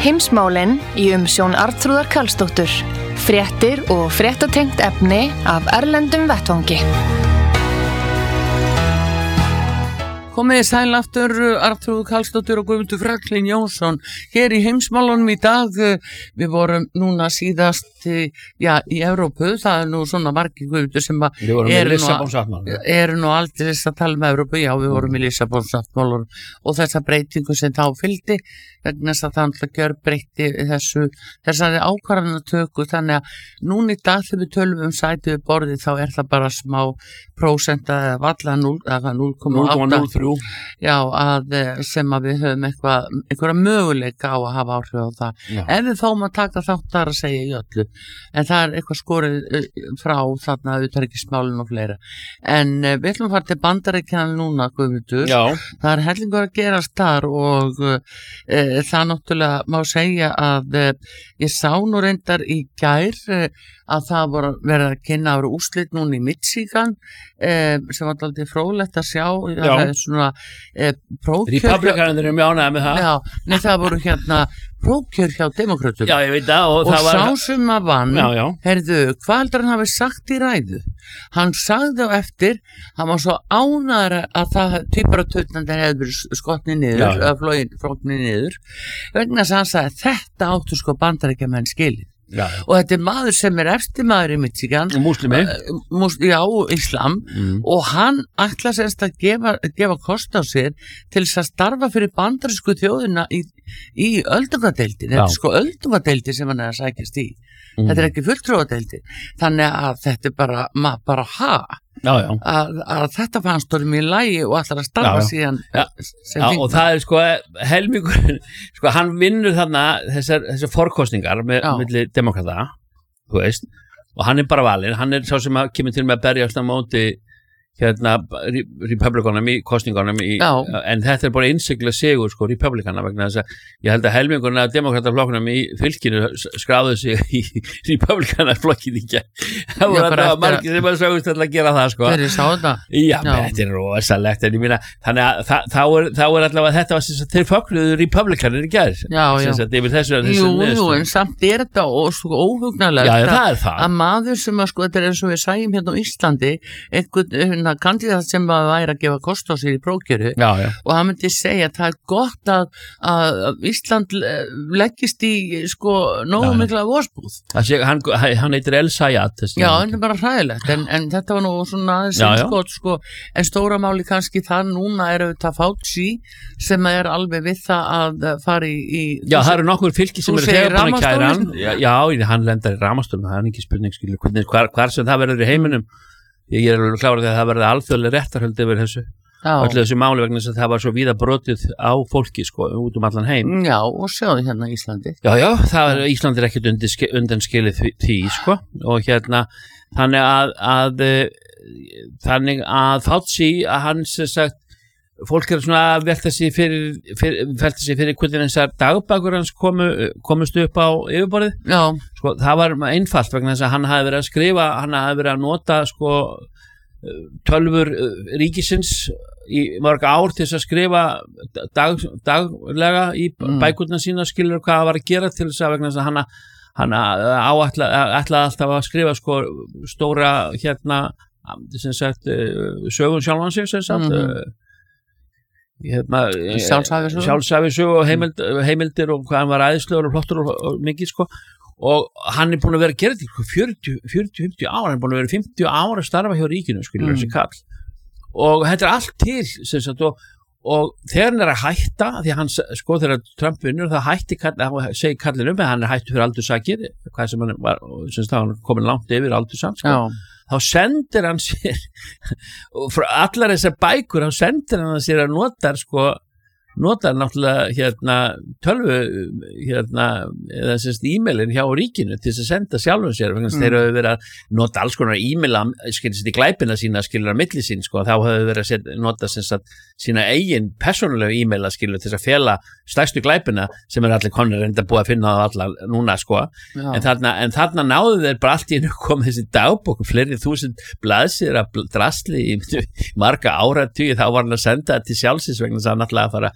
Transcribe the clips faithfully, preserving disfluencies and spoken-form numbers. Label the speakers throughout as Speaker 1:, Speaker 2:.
Speaker 1: Heimsmálin í umsjón Arnþrúðar Karlsdóttur. Fréttir og fréttatengt efni af erlendum vettvangi.
Speaker 2: Komið sæl aftur, Arnþrúður Karlsdóttir og Guðmundur Franklín Jónsson. Hér í heimsmálunum í dag, við vorum núna síðast já, í Evrópu, það er nú svona margir Guðmundur sem eru nú, er nú aldrei að tala um Evrópu, já við vorum í Lissabonsáttmálanum og þessa breytingu sem þá fylgdi, vegna þess að það alltaf gjör breytti þessu, þessari ákvarðanatöku, þannig að núna í dag þegar við tölum um sæti við borðið þá er það bara smá prósenta eða valla núll komma núll þrjú já, að, sem að við höfum eitthvað, einhverja möguleika á að hafa áhrif á það. Já. Ef við fáum að taka þátt þar að segja í öllu, en það er eitthvað skorið frá þarna utanríkismálin og fleira. En uh, við ætlum að fara til Bandaríkjanna núna, Guðmundur. Já. Það er hellingur að gerast þar og uh, það náttúrulega má segja að uh, ég sá nú reyndar í gær uh, að það voru verið að kynna ára úrslit núna í Michigan eh, sem var alltaf fróðlegt að sjá það er svona eh, prófkjör
Speaker 3: Republikanir eru mjög ánægðir með það.
Speaker 2: Já, nei það voru hérna prófkjör hjá demokratum.
Speaker 3: Já, ég veit það. Og,
Speaker 2: og
Speaker 3: það var...
Speaker 2: sá sem að vann, já, já. Heyrðu, hvað heldur hann hafi sagt í ræðu? Hann sagði á eftir, hann var svo ánægður að það tvíbaratötnandi hefði verið skotni niður, eða flóin flókni niður, vegna þess að hann sagði þetta áttu sko Bandaríkjamenn skilið. Já. Og þetta er maður sem er eftir maður í Michigan
Speaker 3: Múslimi
Speaker 2: uh, mus, Já, Islam mm. og hann ætla semst að gefa, gefa kost á sér til þess að starfa fyrir bandarísku þjóðina í, í öldungadeildin þetta er sko öldungadeildin sem hann er að sækjast í mm. þetta er ekki fulltrúadeildin þannig að þetta er bara, bara ha já, já. Að, að þetta fannst orðum í lagi og allar að starfa já, já. síðan
Speaker 3: já. Já, og það er sko helmingur sko hann vinnur þarna þessar, þessar forkostningar með milli demokrata þú veist og hann er bara valinn, hann er sá sem að kemur til með að berjast á móti hérna republikanum í kostningunum í, en þetta er bara innsigla sigur sko republikana vegna þess að ég held að helmingurinn af demokrataflokkunum í fylkinu skráðu sig í republikana flokkin ekki það voru alltaf margir sem að sögust að gera það sko
Speaker 2: þeir eru sá þetta
Speaker 3: já, þetta er rosalegt en ég minna þannig að þa þá er, þá er allavega þetta var sem að þeir fögnuðu republikanir í gær
Speaker 2: já, já
Speaker 3: þessu,
Speaker 2: jú, jú, en samt er þetta sko óhugnalegt að maður sem að sko þetta er eins og við sæjum hérna á Íslandi einhvern kandidat sem að væri að gefa kost á sér í prófkjöru og hann myndi segja að það er gott að, að Ísland leggist í sko nógu mikla vorsbúð
Speaker 3: hann, hann heitir El Sayat
Speaker 2: já, hann er bara hræðilegt en, en þetta var nú svona aðeins skot sko, en stóra máli kannski það núna er auðvitað Fauci sem er alveg við það að fara í, í
Speaker 3: já, það eru nokkur fylki sem eru þegar búin að kæra hann já, já, hann lendar í ramastólum það er ekki spurning skilur, hvar, hvar sem það verður í heiminum ég er alveg klárað að það verði alþjóðlega réttarhöld yfir þessu öllu þessu máli vegna þess að það var svo víða brotið á fólki sko út um allan heim
Speaker 2: já og sjáðu hérna Íslandi
Speaker 3: já já það er Íslandi er ekkert undan skilið því, því sko og hérna þannig að, að þannig að Fauci að hann sem sagt fólk er svona að velta sig fyrir, fyrir velta sig fyrir hvernig þessar dagbækur hans komu, komust upp á yfirborðið
Speaker 2: já
Speaker 3: sko það var einfalt vegna þess að hann hafi verið að skrifa hann hafi verið að nota sko tölvur ríkisins í mörg ár til þess að skrifa dag, daglega í mm. bækurna sína skilur hvað það var að gera til þess að vegna þess að hann hann áætlaði alltaf að skrifa sko stóra hérna sem sagt sögun sjálfan sig sem sagt mm. Hérna, sjálfsæfisögu og heimild, heimildir og hvað hann var æðislegur og flottur og, og mikið sko og hann er búin að vera að gera þetta fjörutíu til fimmtíu ára, hann er búin að vera fimmtíu ára að starfa hjá ríkinu skilur mm. þessi kall og þetta er allt til sem sagt og, og þegar hann er að hætta því að hann sko þegar Trump vinnur það hætti kall, hann segi kallinu um að hann er hættu fyrir aldursakir hvað sem hann var, sem sagt hann komin langt yfir aldursakir sko já þá sendir hann sér og frá allar þessar bækur þá sendir hann sér að nota sko notar náttúrulega hérna tölvu hérna eða sérst e-mailin hjá ríkinu til þess að senda sjálfum sér vegna þess að þeir hafa verið að nota alls konar e-maila skilur sér í glæpina sína skilur að milli sín sko þá hafa verið að set, nota sérst að sína eigin persónulega e-maila skilur til þess að fela stærstu glæpina sem er allir konur reynda búið að finna á alla núna sko en þarna, en þarna náðu þeir bara allt í einu komið þessi dagbók fleiri þúsund blaðsir að drasli í marga áratugi þá var hann að senda þetta til sjálfsins vegna þess að hann alltaf að fara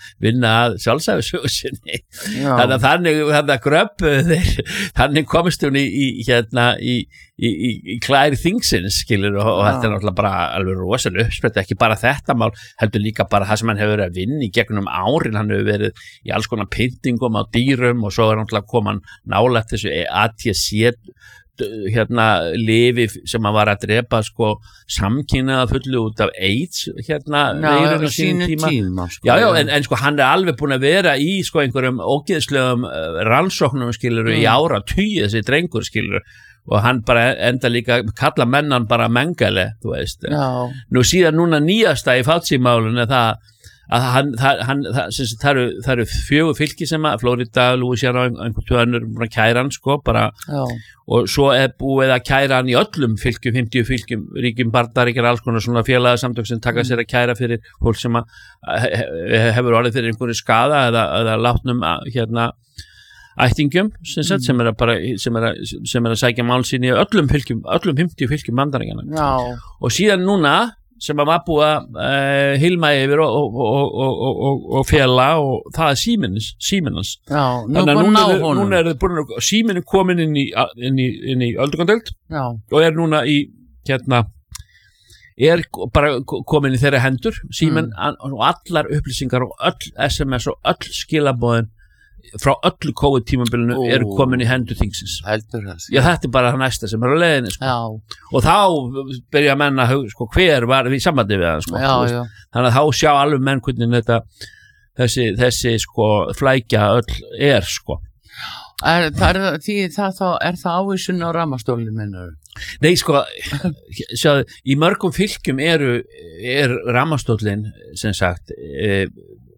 Speaker 3: vinna að sjálfsæfisögu sinni þannig að þannig, þannig að gröppu þeir, þannig komist hún í, í hérna í, í, í, í klæri þingsins skilur og, og þetta er náttúrulega bara alveg rosalega uppsprett, ekki bara þetta mál heldur líka bara það sem hann hefur verið að vinna í gegnum árin, hann hefur verið í alls konar pyntingum á dýrum og svo er náttúrulega koman nálægt þessu A T C hérna lifi sem hann var að drepa sko samkynnaða fullu út af AIDS hérna veirunum sínum tíma, tíma sko, já, já, en, en sko hann er alveg búin að vera í sko einhverjum ógeðslegum uh, rannsóknum skilur mm. í ára tugi þessi drengur skilur og hann bara enda líka kalla mennan bara Mengele, þú veist já. Nú síðan núna nýjasta í Fauci-málunni það að hann, það, hann, það, sem sagt, það eru, það eru fjögur fylki sem að Florida, Louisiana og einhvern tjóðanur búin að kæra hann sko bara já. Og svo er búið að kæra hann í öllum fylgjum, fimmtíu fylgjum, ríkjum Bandaríkjanna, alls konar svona félagasamtök sem taka sér að kæra fyrir fólk sem að hefur orðið fyrir einhverju skada eða, eða látnum að, hérna ættingjum sem, sagt, sem, er að bara, sem, er að, sem er að sækja mál sín í öllum fylgjum, öllum fimmtíu fylgjum Bandaríkjanna og síðan núna sem að maður búið að uh, hilma yfir og, og, og, og, og, og fela og það er Símenus Símenus þannig að núna, núna er það Símen er komin inn í, inn í, inn í öldugandöld og er núna í hérna er bara komin í þeirra hendur Símen mm. og allar upplýsingar og öll S M S og öll skilabóðin frá öllu COVID-tímabilinu oh. eru komin í hendur þingsins já þetta er bara það næsta sem er á leiðinni sko. Og þá byrja menn að hugsa sko, hver var við sambandi við það sko, já, já. Þannig að þá sjá alveg menn hvernig þetta þessi, þessi sko, flækja öll er sko.
Speaker 2: Er það, er, því, það þá, er það ávísun á ramastólinu minnur?
Speaker 3: Nei sko sjáðu, í mörgum fylgjum eru er ramastólin sem sagt e,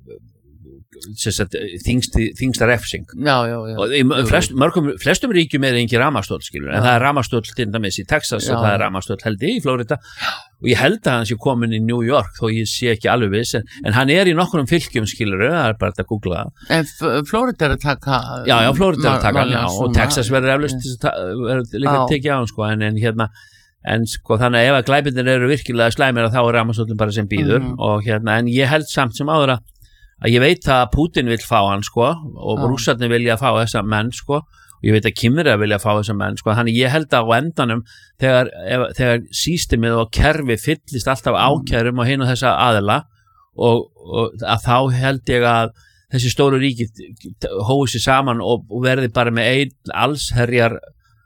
Speaker 3: þingsta, þingsta refsing
Speaker 2: já, já, já.
Speaker 3: Og í flest, mörgum, flestum ríkjum er engin ramastóll skilur, en það er ramastóll til dæmis í Texas já. Og það er ramastóll held í Florida og ég held að hann sé komin í New York þó ég sé ekki alveg viss en, en hann er í nokkrum fylgjum skilur, það er bara að googla
Speaker 2: en Florida er að taka
Speaker 3: já, já, Florida er að taka já, og Texas verður eflust verður líka að tekja á hann sko, en, en hérna en sko þannig að ef að glæpirnir eru virkilega slæmir þá er ramastóllin bara sem býður mm. og hérna, en ég held samt sem áður að að ég veit að Putin vill fá hann sko og rússarnir vilja fá þessa menn sko og ég veit að Kínverjar vilja fá þessa menn sko þannig ég held að á endanum þegar, ef, þegar systemið og kerfi fyllist alltaf ákærum og hinn og þessa aðila og, og að þá held ég að þessi stóru ríki hói sér saman og, og verði bara með einn allsherjar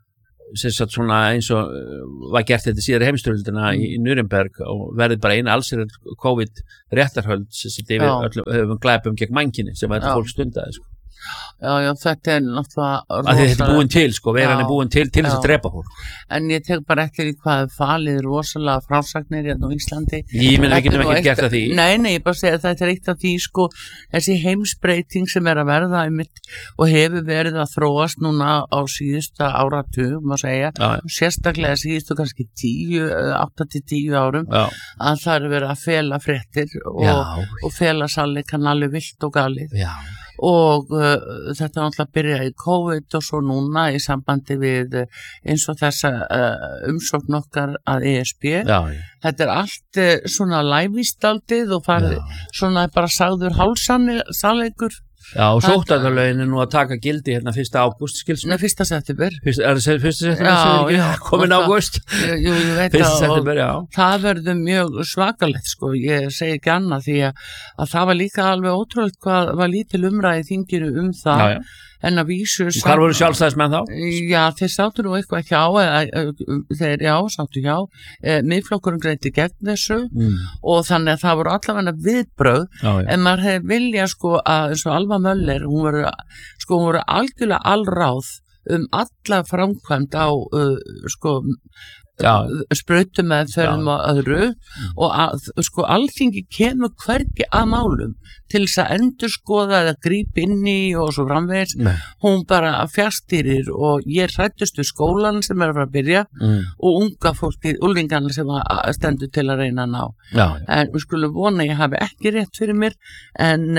Speaker 3: sem sagt svona eins og var gert þetta síðar heimstyrjöldina mm. í Nuremberg og verði bara eina allsherjar COVID réttarhöld sem sagt yfir öllum höfum glæpum gegn mannkyni sem þetta fólk stundaði sko.
Speaker 2: Já, já, þetta er náttúrulega
Speaker 3: að þetta er búin til, sko, veran er búin til til þess að drepa fólk.
Speaker 2: En ég tek bara eftir í hvað falið rosalega frásagnir hérna á Íslandi.
Speaker 3: Ég menn við getum ekki gert að því.
Speaker 2: Nei, nei, ég bara segja að þetta er eitt af því, sko, þessi heimsbreyting sem er að verða einmitt og hefur verið að þróast núna á síðusta áratug, má segja, já, já. Sérstaklega síðustu kannski tíu, átta til tíu árum, já. Að það er verið að fela fréttir og, og fela sannleikann alveg vilt og galið. Já. Og uh, þetta náttúrulega byrjaði í COVID og svo núna í sambandi við uh, eins og þessa uh, umsókn okkar að E S B. Já, já. Þetta er allt uh, svona lævístaldið og farið svona bara sagður hálfsannleikur.
Speaker 3: Já, og sóttvarnalögin er nú að taka gildi hérna fyrsta ágúst, skilst mér.
Speaker 2: Nei, fyrsta september.
Speaker 3: Fyrsta, er það fyrsta september? Já, já. Komin ágúst.
Speaker 2: Jú, ég veit
Speaker 3: fyrsta
Speaker 2: að
Speaker 3: september, já.
Speaker 2: Það verður mjög svakalegt, sko. Ég segi ekki annað því að, að það var líka alveg ótrúlega hvað var lítil umræði í þinginu um það. Já, já. En að vísu
Speaker 3: og hvar voru sjálfstæðismenn þá?
Speaker 2: Já, þeir sáttu nú eitthvað hjá eða, þeir, já, sáttu hjá e, miðflokkurinn greiddi gegn þessu mm. og þannig að það voru allavega viðbrögð já, já. En maður hefði vilja sko að eins og Alva Möller hún voru, sko, hún voru algjörlega allráð um alla framkvæmd á uh, sko sprautum með þörfum og öðru mm. og að, sko alþingi kemur hvergi að málum til þess að endurskoða eða grípa inn í og svo framvegis Nei. Hún bara fjárstýrir og ég hrættust við skólan sem er að fara að byrja mm. og unga fólki, úlingarna sem stendur til að reyna að ná já, já. En við skulum vona ég hafi ekki rétt fyrir mér en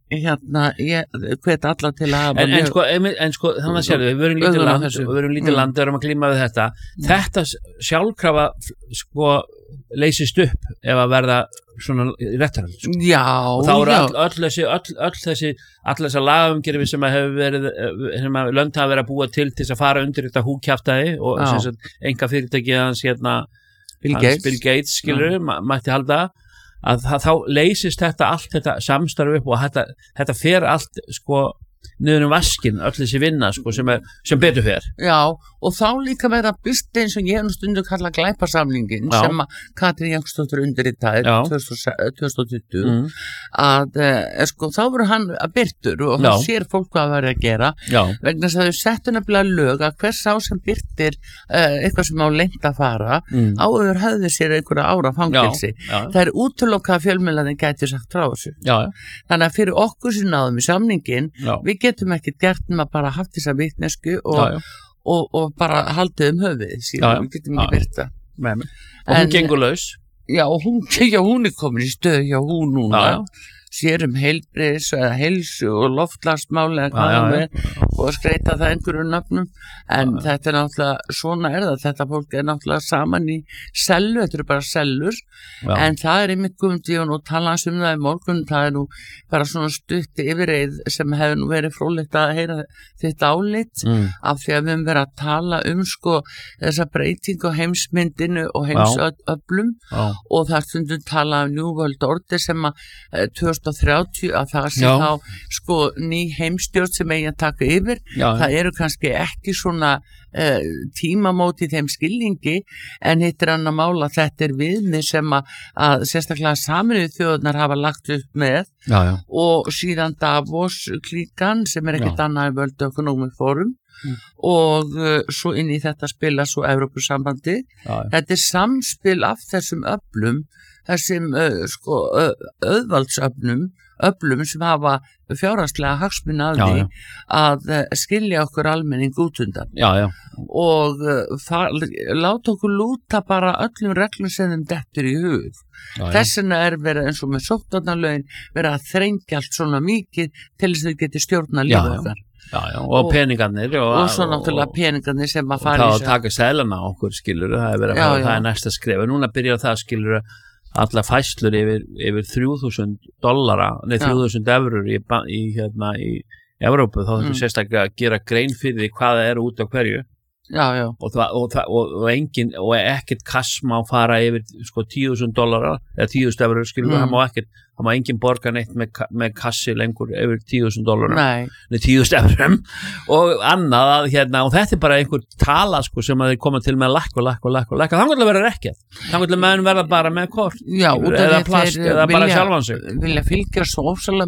Speaker 2: hérna, ég hvet alla til að hafa
Speaker 3: en, en, sko, en, en sko, þannig að sér við verum lítið land, við verum lítið land, við verum að glíma við þetta, mm. þetta sjálfkrafa sko leysist upp ef að verða svona réttarhald sko.
Speaker 2: Já,
Speaker 3: og þá eru
Speaker 2: já.
Speaker 3: öll, öll þessi öll, öll þessi, all þessar lagaumgerfi sem að hefur verið, sem að lönd hafa verið að búa til til þess að fara undir þetta húkjaftaði og sem sagt, enga fyrirtæki hans hérna,
Speaker 2: Bill
Speaker 3: hans
Speaker 2: Gates,
Speaker 3: Bill Gates skilur, mætti halda að það, þá leysist þetta allt þetta samstarf upp og þetta, þetta fer allt sko niður um vaskin, öll þessi vinna sko, sem, er, sem betur fer.
Speaker 2: Já, og þá líka verða byrst eins og ég hef nú stundu kalla glæpasamlingin
Speaker 3: Já.
Speaker 2: sem að Katrín Jakobsdóttir undirritaði tvö þúsund tuttugu
Speaker 3: mm.
Speaker 2: að eh, sko, þá voru hann að byrtur og
Speaker 3: Já.
Speaker 2: hann sér fólk hvað að vera að gera
Speaker 3: Já.
Speaker 2: vegna þess að þau settu nefnilega lög að hvers sá sem byrtir eh, eitthvað sem á lengt að fara
Speaker 3: Mm.
Speaker 2: áður höfðu sér einhverja ára fangelsi.
Speaker 3: Já, já.
Speaker 2: Það er útilokað að fjölmiðlarnir gæti sagt frá þessu.
Speaker 3: Já, já.
Speaker 2: Þannig að fyrir okkur sem náðum í samningin
Speaker 3: Já.
Speaker 2: við getum ekkert gert um að bara haft þessa vitnesku og,
Speaker 3: Já, já.
Speaker 2: og, og bara haldið um höfuð síðan,
Speaker 3: Já, já.
Speaker 2: við getum ekki
Speaker 3: Já, já.
Speaker 2: byrta.
Speaker 3: Með mig. Og hún
Speaker 2: En-
Speaker 3: gengur laus.
Speaker 2: Já, og hún, já, hún er komin í stöð, já, hún núna,
Speaker 3: Já, já.
Speaker 2: sér um heilbriðis eða heilsu og loftlagsmáli eða hvað
Speaker 3: Já, já,
Speaker 2: það
Speaker 3: já.
Speaker 2: er og skreita það einhverju nöfnum en
Speaker 3: Já.
Speaker 2: þetta er náttúrulega, svona er það, þetta fólk er náttúrulega saman í sellu, þetta eru bara sellur,
Speaker 3: Já.
Speaker 2: en það er einmitt Guðmundur og tala hans um það í morgun, það er nú bara svona stutt yfirreið sem hefur nú verið fróðlegt að heyra þetta álit
Speaker 3: Mm.
Speaker 2: af því að við höfum verið að tala um sko þessa breyting á heimsmyndinu og heimsöflum
Speaker 3: Já.
Speaker 2: og það stundum tala um New World Order sem að eh, tvö þúsund þrjátíu að það sé
Speaker 3: Já.
Speaker 2: þá sko ný heimstjórn sem eigi að taka yfir
Speaker 3: Já, já.
Speaker 2: það eru kannski ekki svona uh, tímamót í þeim skilningi en hitt er annar mál að þetta er viðmið sem að, að sérstaklega Sameinuðu þjóðirnar hafa lagt upp með
Speaker 3: Já, já.
Speaker 2: og síðan Davos klíkan sem er ekkert
Speaker 3: Já.
Speaker 2: annað en World Economic Forum
Speaker 3: Mm.
Speaker 2: og uh, svo inn í þetta spila svo Evrópusambandi
Speaker 3: Já, já.
Speaker 2: þetta er samspil af þessum öflum þessum uh, sko, uh, auðvaldsöflum öflum sem hafa fjárhagslega hagsmuni af
Speaker 3: Já,
Speaker 2: því
Speaker 3: já.
Speaker 2: að uh, skilja okkur almenning út undan
Speaker 3: Já, já.
Speaker 2: og uh, það, láta okkur lúta bara öllum reglum sem þeim dettur í hug
Speaker 3: Já, já.
Speaker 2: þess vegna er verið eins og með sóttvarnalögin verið að þrengja allt svona mikið til þess að þau geti stjórna
Speaker 3: Já,
Speaker 2: lífið
Speaker 3: já.
Speaker 2: okkar
Speaker 3: Já, já. Og,
Speaker 2: Og-
Speaker 3: peningarnir og,
Speaker 2: og svo náttúrulega peningarnir sem að
Speaker 3: og
Speaker 2: fara
Speaker 3: það
Speaker 2: í
Speaker 3: að
Speaker 2: þessu-
Speaker 3: taka seðlana á okkur skilur það er, verið,
Speaker 2: Já,
Speaker 3: að,
Speaker 2: já.
Speaker 3: það er næsta skref og núna byrjar það skilur alla fæslur yfir, yfir þrjú þúsund dollara, nei
Speaker 2: Já.
Speaker 3: þrjú þúsund eurur í, ba- í, hérna, í Evrópu þá þurfum
Speaker 2: Mm.
Speaker 3: sérstaklega að gera grein fyrir því hvað það er út af hverju
Speaker 2: já, já,
Speaker 3: og, það, og, það, og, og, engin, og ekkert kass má fara yfir sko, tíu þúsund dollara eða tíu þúsund eurur skilur
Speaker 2: Mm.
Speaker 3: það má ekkert það má engin borga neitt með, ka- með kassi lengur yfir tíu þúsund dollara
Speaker 2: nei
Speaker 3: með tíu þúsund eurum og annað að hérna og þetta er bara einhver tala sko sem að þeir koma til með að lækka og lækka og lækka og lækka þannig að verða ekkert þannig að menn verða bara með kort
Speaker 2: Já, út af
Speaker 3: eða
Speaker 2: því að
Speaker 3: plast
Speaker 2: þeir
Speaker 3: eða bara
Speaker 2: vilja-
Speaker 3: sjálfan sig
Speaker 2: vilja fylgja svo ofsalega